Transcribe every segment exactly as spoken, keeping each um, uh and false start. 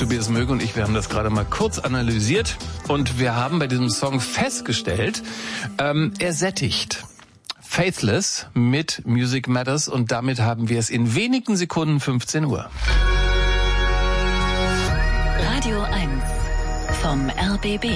Tobias Möge und ich, wir haben das gerade mal kurz analysiert und wir haben bei diesem Song festgestellt, ähm, er sättigt. Faithless mit Music Matters und damit haben wir es in wenigen Sekunden fünfzehn Uhr. Radio eins vom R B B.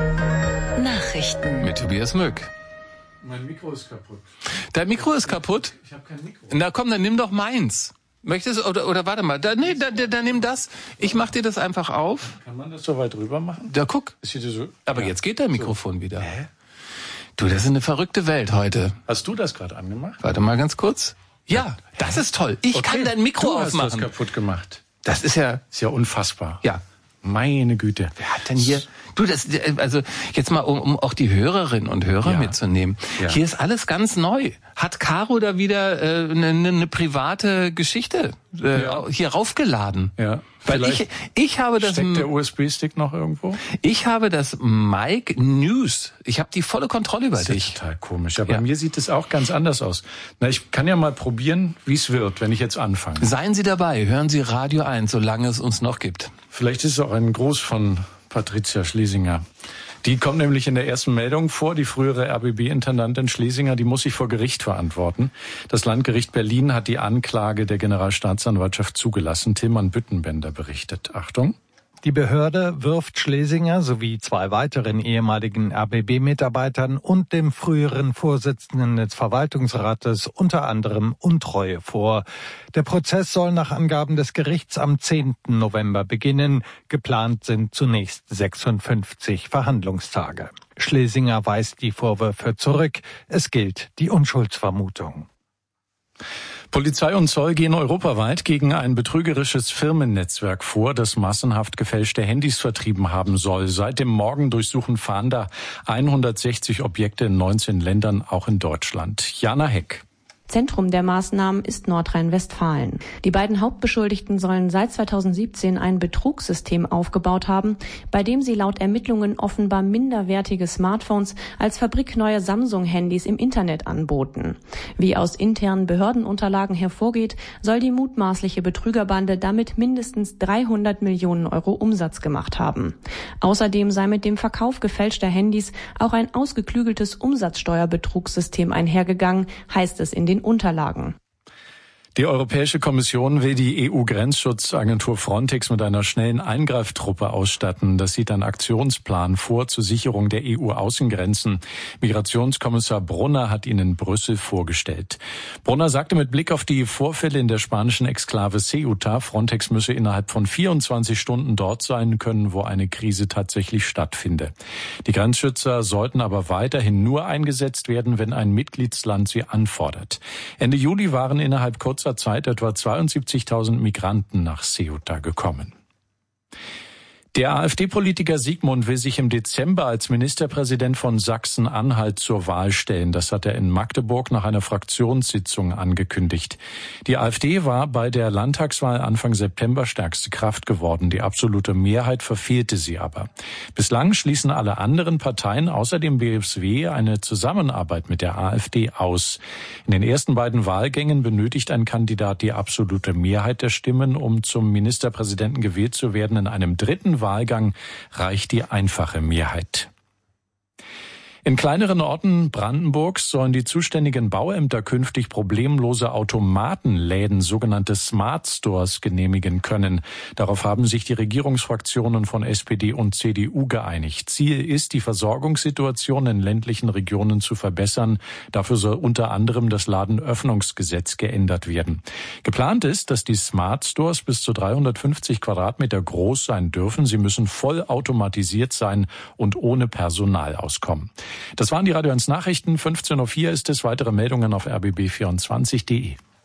Nachrichten. Mit Tobias Möge. Mein Mikro ist kaputt. Dein Mikro ist kaputt? Ich habe kein Mikro. Na komm, dann nimm doch meins. Möchtest oder oder warte mal, da, nee, da, da, da nimm das. Ich mach dir das einfach auf. Kann man das so weit rüber machen? Da guck. Ist hier so? Aber Ja. jetzt geht dein Mikrofon so. wieder. Hä? Du, das ist eine verrückte Welt heute. Hast du das gerade angemacht? Warte mal ganz kurz. Ja, das ist toll. Ich Okay, kann dein Mikro du hast aufmachen. das kaputt gemacht. Das ist ja, Ist ja unfassbar. ja. Meine Güte. Wer hat denn hier? Du, das, also jetzt mal, um, um auch die Hörerinnen und Hörer Ja. mitzunehmen. Ja. Hier ist alles ganz neu. Hat Caro da wieder äh, eine, eine private Geschichte äh, Ja. hier raufgeladen? Ja. Weil ich, Vielleicht ich habe das, Steckt der U S B-Stick noch irgendwo? ich habe das Mike News. Ich habe die volle Kontrolle über Das ist dich. total komisch. Aber Ja. bei mir sieht es auch ganz anders aus. Na, ich kann ja mal probieren, wie es wird, wenn ich jetzt anfange. Seien Sie dabei, hören Sie Radio eins, solange es uns noch gibt. Vielleicht ist es auch ein Gruß von Patricia Schlesinger. Die kommt nämlich in der ersten Meldung vor. Die frühere R B B-Intendantin Schlesinger, die muss sich vor Gericht verantworten. Das Landgericht Berlin hat die Anklage der Generalstaatsanwaltschaft zugelassen. Tilman Büttenbender berichtet. Achtung. Die Behörde wirft Schlesinger sowie zwei weiteren ehemaligen R B B-Mitarbeitern und dem früheren Vorsitzenden des Verwaltungsrates unter anderem Untreue vor. Der Prozess soll nach Angaben des Gerichts am zehnten November beginnen. Geplant sind zunächst sechsundfünfzig Verhandlungstage. Schlesinger weist die Vorwürfe zurück. Es gilt die Unschuldsvermutung. Polizei und Zoll gehen europaweit gegen ein betrügerisches Firmennetzwerk vor, das massenhaft gefälschte Handys vertrieben haben soll. Seit dem Morgen durchsuchen Fahnder hundertsechzig Objekte in neunzehn Ländern, auch in Deutschland. Jana Heck. Zentrum der Maßnahmen ist Nordrhein-Westfalen. Die beiden Hauptbeschuldigten sollen seit zweitausendsiebzehn ein Betrugssystem aufgebaut haben, bei dem sie laut Ermittlungen offenbar minderwertige Smartphones als fabrikneue Samsung-Handys im Internet anboten. Wie aus internen Behördenunterlagen hervorgeht, soll die mutmaßliche Betrügerbande damit mindestens dreihundert Millionen Euro Umsatz gemacht haben. Außerdem sei mit dem Verkauf gefälschter Handys auch ein ausgeklügeltes Umsatzsteuerbetrugssystem einhergegangen, heißt es in den Unterlagen. Die Europäische Kommission will die E U-Grenzschutzagentur Frontex mit einer schnellen Eingreiftruppe ausstatten. Das sieht ein Aktionsplan vor zur Sicherung der E U-Außengrenzen. Migrationskommissar Brunner hat ihn in Brüssel vorgestellt. Brunner sagte mit Blick auf die Vorfälle in der spanischen Exklave Ceuta, Frontex müsse innerhalb von vierundzwanzig Stunden dort sein können, wo eine Krise tatsächlich stattfinde. Die Grenzschützer sollten aber weiterhin nur eingesetzt werden, wenn ein Mitgliedsland sie anfordert. Ende Juli waren innerhalb kurzer Zeit etwa zweiundsiebzigtausend Migranten nach Ceuta gekommen. Der AfD-Politiker Siegmund will sich im Dezember als Ministerpräsident von Sachsen-Anhalt zur Wahl stellen. Das hat er in Magdeburg nach einer Fraktionssitzung angekündigt. Die AfD war bei der Landtagswahl Anfang September stärkste Kraft geworden. Die absolute Mehrheit verfehlte sie aber. Bislang schließen alle anderen Parteien außer dem B S W eine Zusammenarbeit mit der AfD aus. In den ersten beiden Wahlgängen benötigt ein Kandidat die absolute Mehrheit der Stimmen, um zum Ministerpräsidenten gewählt zu werden. In einem dritten Wahlgang reicht die einfache Mehrheit. In kleineren Orten Brandenburgs sollen die zuständigen Bauämter künftig problemlose Automatenläden, sogenannte Smart Stores, genehmigen können. Darauf haben sich die Regierungsfraktionen von S P D und C D U geeinigt. Ziel ist, die Versorgungssituation in ländlichen Regionen zu verbessern. Dafür soll unter anderem das Ladenöffnungsgesetz geändert werden. Geplant ist, dass die Smart Stores bis zu dreihundertfünfzig Quadratmeter groß sein dürfen. Sie müssen voll automatisiert sein und ohne Personal auskommen. Das waren die Radio eins Nachrichten. fünfzehn Uhr vier ist es. Weitere Meldungen auf r b b vierundzwanzig punkt d e.